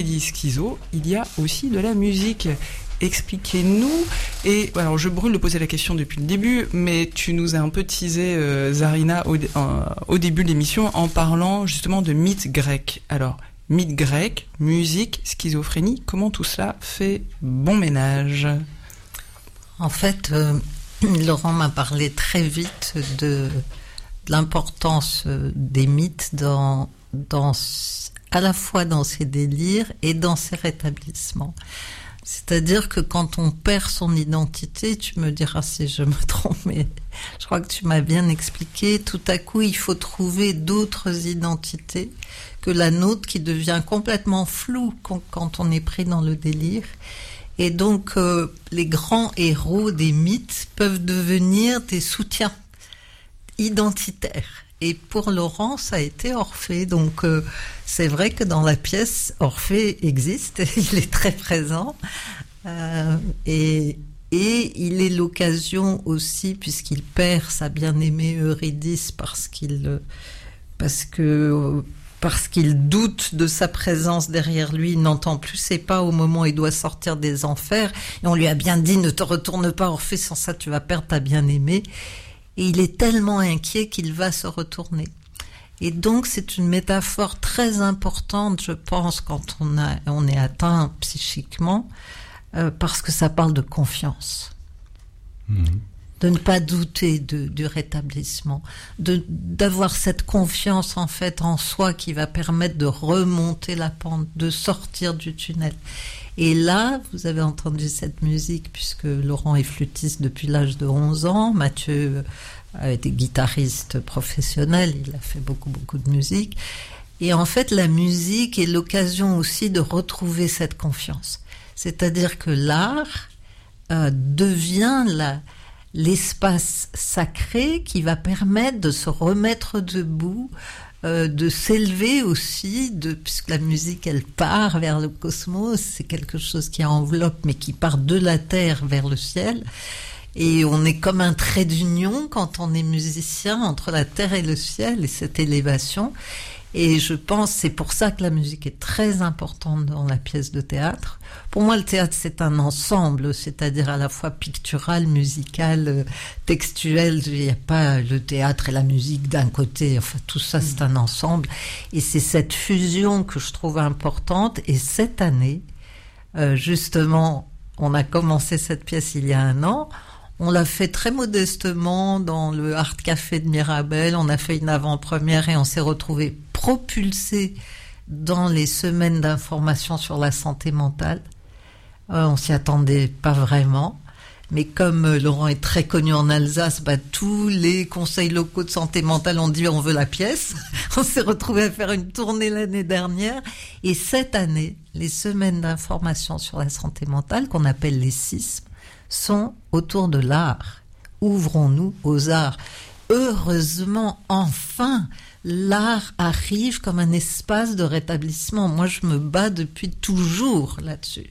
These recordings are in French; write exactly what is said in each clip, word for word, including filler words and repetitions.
Schizo, il y a aussi de la musique. Expliquez-nous. Et alors, je brûle de poser la question depuis le début, mais tu nous as un peu teasé, euh, Zarina, au, euh, au début de l'émission, en parlant justement de mythes grecs. Alors, mythes grecs, musique, schizophrénie, comment tout cela fait bon ménage ? En fait, euh, Laurent m'a parlé très vite de, de l'importance des mythes dans, dans, à la fois dans ses délires et dans ses rétablissements. C'est-à-dire que quand on perd son identité, tu me diras si je me trompe, mais je crois que tu m'as bien expliqué, tout à coup il faut trouver d'autres identités que la nôtre qui devient complètement floue quand, quand on est pris dans le délire. Et donc euh, les grands héros des mythes peuvent devenir des soutiens identitaires. Et pour Laurent, ça a été Orphée. Donc, euh, c'est vrai que dans la pièce, Orphée existe, il est très présent. Euh, et, et il est l'occasion aussi, puisqu'il perd sa bien-aimée Eurydice parce qu'il, parce que, parce qu'il doute de sa présence derrière lui, il n'entend plus ses pas au moment où il doit sortir des enfers. Et on lui a bien dit, ne te retourne pas, Orphée, sans ça tu vas perdre ta bien-aimée. Et il est tellement inquiet qu'il va se retourner. Et donc, c'est une métaphore très importante, je pense, quand on, a, on est atteint psychiquement, euh, parce que ça parle de confiance. Mmh. De ne pas douter de, du rétablissement, de, d'avoir cette confiance, en fait, en soi qui va permettre de remonter la pente, de sortir du tunnel. Et là, vous avez entendu cette musique, puisque Laurent est flûtiste depuis l'âge de onze ans, Mathieu a été guitariste professionnel, il a fait beaucoup, beaucoup de musique. Et en fait, la musique est l'occasion aussi de retrouver cette confiance. C'est-à-dire que l'art euh, devient la, l'espace sacré qui va permettre de se remettre debout, Euh, de s'élever aussi, de, puisque la musique, elle part vers le cosmos, c'est quelque chose qui enveloppe, mais qui part de la terre vers le ciel. Et on est comme un trait d'union quand on est musicien entre la terre et le ciel, et cette élévation. Et je pense, c'est pour ça que la musique est très importante dans la pièce de théâtre. Pour moi, le théâtre, c'est un ensemble, c'est-à-dire à la fois pictural, musical, textuel. Il n'y a pas le théâtre et la musique d'un côté. Enfin, tout ça, c'est un ensemble. Et c'est cette fusion que je trouve importante. Et cette année, euh, justement, on a commencé cette pièce il y a un an. On l'a fait très modestement dans le Art Café de Mirabel. On a fait une avant-première et on s'est retrouvés propulsés dans les semaines d'information sur la santé mentale. Euh, on s'y attendait pas vraiment. Mais comme euh, Laurent est très connu en Alsace, bah, tous les conseils locaux de santé mentale ont dit on veut la pièce. On s'est retrouvés à faire une tournée l'année dernière. Et cette année, les semaines d'information sur la santé mentale, qu'on appelle les S I S M, sont autour de l'art. Ouvrons-nous aux arts. Heureusement, enfin, l'art arrive comme un espace de rétablissement. Moi, je me bats depuis toujours là-dessus.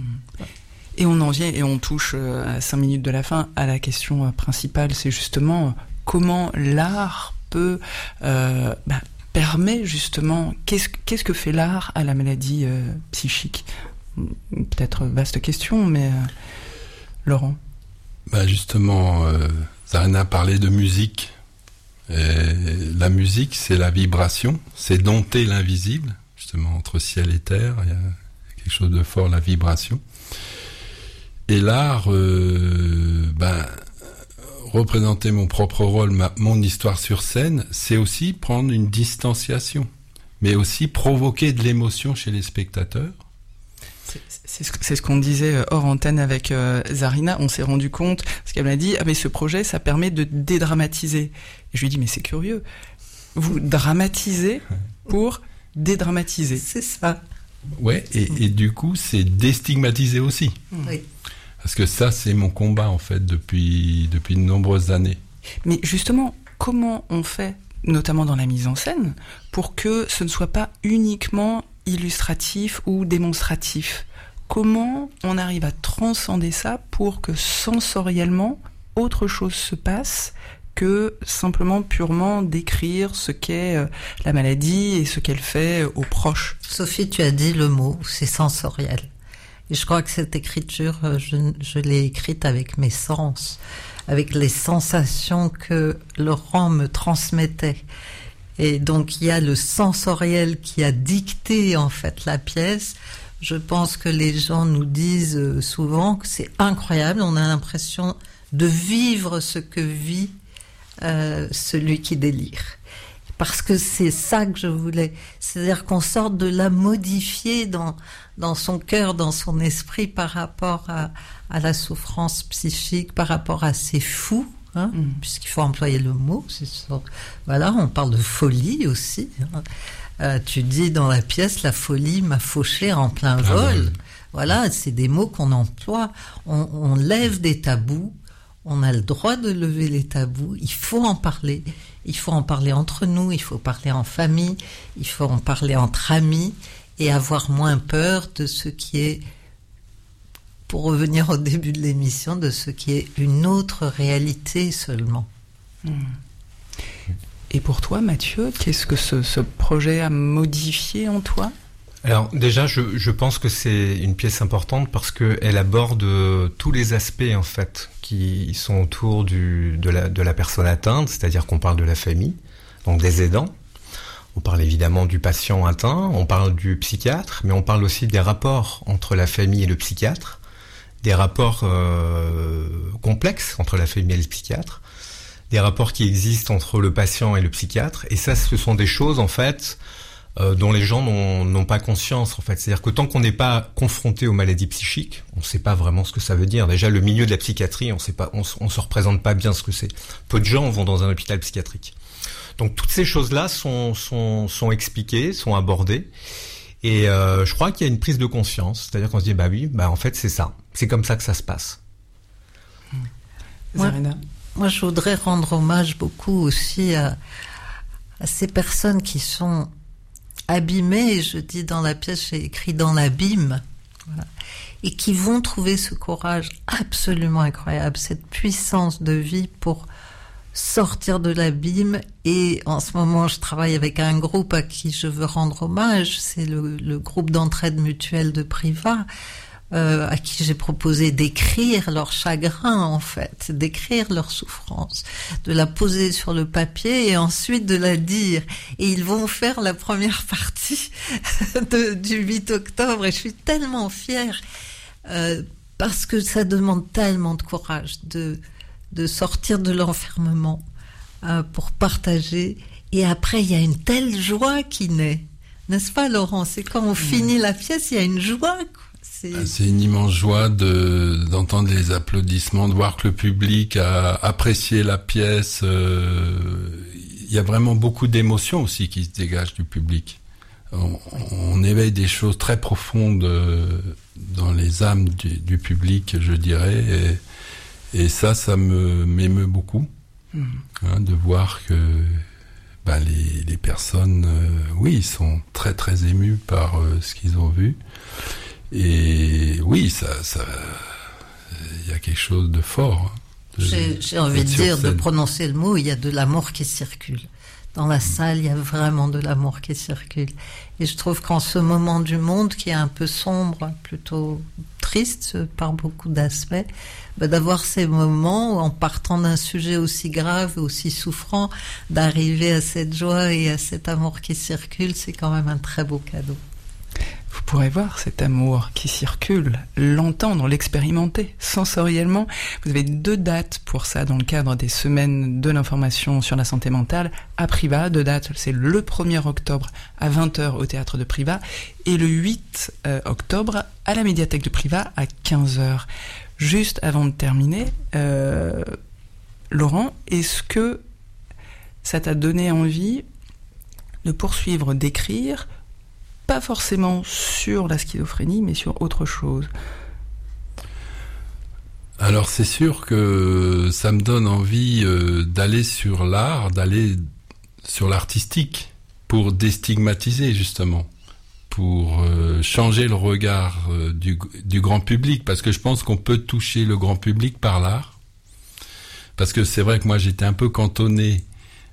Et on en vient, et on touche à cinq minutes de la fin, à la question principale, c'est justement comment l'art peut, euh, bah, permet justement, qu'est-ce, qu'est-ce que fait l'art à la maladie euh, psychique ? Peut-être vaste question, mais... Euh, Laurent. Bah justement, euh, Zarina parlait de musique. Et la musique, c'est la vibration, c'est dompter l'invisible, justement, entre ciel et terre, il y a quelque chose de fort, la vibration. Et l'art, euh, ben, représenter mon propre rôle, ma, mon histoire sur scène, c'est aussi prendre une distanciation, mais aussi provoquer de l'émotion chez les spectateurs. C'est ce, c'est ce qu'on disait hors antenne avec euh, Zarina. On s'est rendu compte, parce qu'elle m'a dit, ah mais ce projet, ça permet de dédramatiser. Et je lui ai dit, mais c'est curieux. Vous dramatisez pour dédramatiser. C'est ça. Ouais, et, et du coup, c'est déstigmatiser aussi. Oui. Parce que ça, c'est mon combat, en fait, depuis, depuis de nombreuses années. Mais justement, comment on fait, notamment dans la mise en scène, pour que ce ne soit pas uniquement illustratif ou démonstratif ? Comment on arrive à transcender ça pour que sensoriellement, autre chose se passe que simplement purement décrire ce qu'est euh, la maladie et ce qu'elle fait aux proches. Sophie, tu as dit le mot, c'est sensoriel. Et je crois que cette écriture, je, je l'ai écrite avec mes sens, avec les sensations que Laurent me transmettait. Et donc il y a le sensoriel qui a dicté en fait la pièce. Je pense que les gens nous disent souvent que c'est incroyable, on a l'impression de vivre ce que vit euh, celui qui délire. Parce que c'est ça que je voulais, c'est-à-dire qu'on sorte de la modifier dans, dans son cœur, dans son esprit par rapport à, à la souffrance psychique, par rapport à ces fous. Hein, mmh. Puisqu'il faut employer le mot, c'est ça. Voilà, on parle de folie aussi. Hein. Euh, tu dis dans la pièce, la folie m'a fauché en plein ah vol. Oui. Voilà, c'est des mots qu'on emploie. On, on lève des tabous. On a le droit de lever les tabous. Il faut en parler. Il faut en parler entre nous. Il faut parler en famille. Il faut en parler entre amis et avoir moins peur de ce qui est, pour revenir au début de l'émission, de ce qui est une autre réalité seulement. Mmh. Et pour toi, Mathieu, qu'est-ce que ce, ce projet a modifié en toi ? Alors déjà, je, je pense que c'est une pièce importante parce qu'elle aborde tous les aspects en fait qui sont autour du, de, la, de la personne atteinte, c'est-à-dire qu'on parle de la famille, donc des aidants. On parle évidemment du patient atteint, on parle du psychiatre, mais on parle aussi des rapports entre la famille et le psychiatre, des rapports euh, complexes entre la famille et le psychiatre, des rapports qui existent entre le patient et le psychiatre, et ça, ce sont des choses, en fait, euh, dont les gens n'ont, n'ont pas conscience, en fait. C'est-à-dire que tant qu'on n'est pas confronté aux maladies psychiques, on ne sait pas vraiment ce que ça veut dire. Déjà, le milieu de la psychiatrie, on sait pas, on, on se représente pas bien ce que c'est. Peu de gens vont dans un hôpital psychiatrique. Donc, toutes ces choses-là sont, sont, sont expliquées, sont abordées, et euh, je crois qu'il y a une prise de conscience. C'est-à-dire qu'on se dit, bah oui, bah en fait, c'est ça. C'est comme ça que ça se passe. Moi, moi, je voudrais rendre hommage beaucoup aussi à, à ces personnes qui sont abîmées, je dis dans la pièce, j'ai écrit dans l'abîme, voilà, et qui vont trouver ce courage absolument incroyable, cette puissance de vie pour sortir de l'abîme. Et en ce moment, je travaille avec un groupe à qui je veux rendre hommage, c'est le, le groupe d'entraide mutuelle de Privas, Euh, à qui j'ai proposé d'écrire leur chagrin, en fait, d'écrire leur souffrance, de la poser sur le papier et ensuite de la dire. Et ils vont faire la première partie de, du huit octobre et je suis tellement fière euh, parce que ça demande tellement de courage de, de sortir de l'enfermement euh, pour partager. Et après, il y a une telle joie qui naît. N'est-ce pas, Laurent ? C'est quand on finit la pièce, il y a une joie, quoi. C'est... c'est une immense joie de, d'entendre les applaudissements, de voir que le public a apprécié la pièce. Euh, il y a vraiment beaucoup d'émotions aussi qui se dégagent du public. On, on éveille des choses très profondes dans les âmes du, du public, je dirais. Et, et ça, ça me, m'émeut beaucoup, mmh. hein, de voir que bah, les, les personnes, euh, oui, ils sont très très émus par euh, ce qu'ils ont vu. Et oui, ça, ça, il y a quelque chose de fort. De, j'ai, j'ai envie de dire, scène. De prononcer le mot, il y a de l'amour qui circule. Dans la salle, il y a vraiment de l'amour qui circule. Et je trouve qu'en ce moment du monde, qui est un peu sombre, plutôt triste par beaucoup d'aspects, bah d'avoir ces moments où, en partant d'un sujet aussi grave, aussi souffrant, d'arriver à cette joie et à cet amour qui circule, c'est quand même un très beau cadeau. Vous pourrez voir cet amour qui circule, l'entendre, l'expérimenter sensoriellement. Vous avez deux dates pour ça dans le cadre des semaines de l'information sur la santé mentale à Privas. Deux dates, c'est le premier octobre à vingt heures au théâtre de Privas et le huit octobre à la médiathèque de Privas à quinze heures. Juste avant de terminer, euh, Laurent, est-ce que ça t'a donné envie de poursuivre, d'écrire, pas forcément sur la schizophrénie, mais sur autre chose? Alors c'est sûr que ça me donne envie euh, d'aller sur l'art, d'aller sur l'artistique, pour déstigmatiser justement, pour euh, changer le regard euh, du, du grand public, parce que je pense qu'on peut toucher le grand public par l'art, parce que c'est vrai que moi j'étais un peu cantonné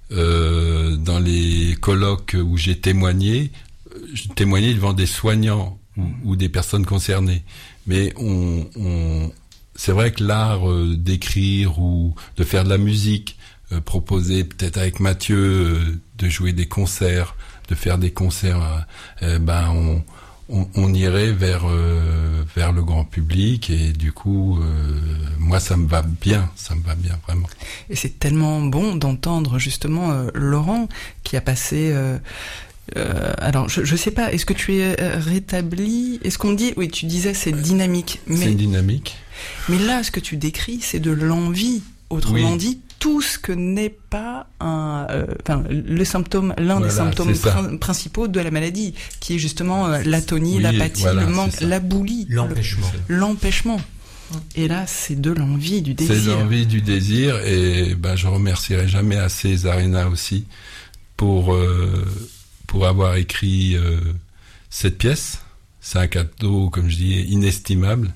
euh, dans les colloques où j'ai témoigné, je témoignais devant des soignants ou, ou des personnes concernées. Mais on, on, c'est vrai que l'art euh, d'écrire ou de faire de la musique, euh, proposer peut-être avec Mathieu euh, de jouer des concerts, de faire des concerts, euh, ben on, on, on irait vers euh, vers le grand public et du coup, euh, moi ça me va bien, ça me va bien vraiment. Et c'est tellement bon d'entendre justement euh, Laurent qui a passé. Euh, Euh, alors, je, je sais pas, est-ce que tu es rétabli? Est-ce qu'on dit, oui, tu disais c'est dynamique. Mais, c'est une dynamique. Mais là, ce que tu décris, c'est de l'envie. Autrement oui. dit, tout ce que n'est pas un, euh, enfin, le symptôme, l'un voilà, des symptômes pr- principaux de la maladie, qui est justement euh, l'atonie, oui, l'apathie, voilà, le manque, la boulie, l'empêchement. Le, l'empêchement. Et là, c'est de l'envie, du désir. C'est de l'envie, du désir, et ben, je remercierai jamais assez Zarina aussi pour. Euh, pour avoir écrit euh, cette pièce. C'est un cadeau, comme je dis, inestimable.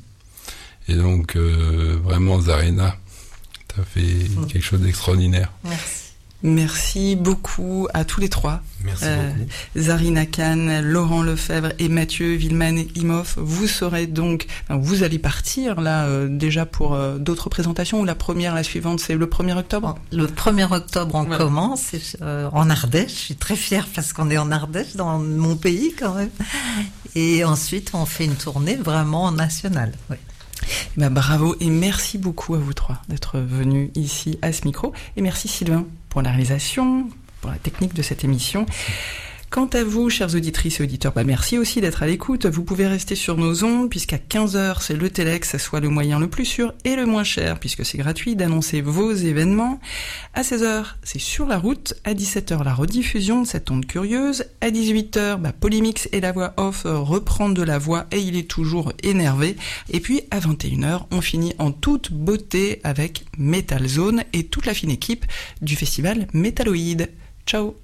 Et donc, euh, vraiment, Zarina, tu as fait mmh. quelque chose d'extraordinaire. Merci. Merci beaucoup à tous les trois. Merci euh, beaucoup. Zarina Khan, Laurent Lefebvre et Mathieu Willemann-Imhoff. Vous serez donc, enfin, vous allez partir là euh, déjà pour euh, d'autres présentations ou la première, la suivante, c'est le premier octobre? Le premier octobre, on ouais. commence euh, en Ardèche. Je suis très fière parce qu'on est en Ardèche, dans mon pays quand même. Et ensuite, on fait une tournée vraiment nationale. Oui. Ben, bravo et merci beaucoup à vous trois d'être venus ici à ce micro. Et merci Sylvain pour la réalisation, pour la technique de cette émission. Quant à vous, chères auditrices et auditeurs, bah merci aussi d'être à l'écoute. Vous pouvez rester sur nos ondes, puisqu'à quinze heures, c'est le Telex, ça soit le moyen le plus sûr et le moins cher, puisque c'est gratuit d'annoncer vos événements. À seize heures, c'est sur la route. À dix-sept heures, la rediffusion de cette onde curieuse. À dix-huit heures, bah, Polymix et la voix off reprennent de la voix et il est toujours énervé. Et puis, à vingt et une heures, on finit en toute beauté avec Metal Zone et toute la fine équipe du festival Métalloïd. Ciao!